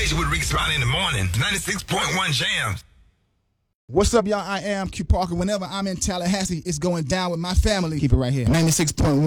Station with Rick Smiley in the morning. 96.1 Jams. What's up, y'all? I am Q Parker. Whenever I'm in Tallahassee, it's going down with my family. Keep it right here. 96.1.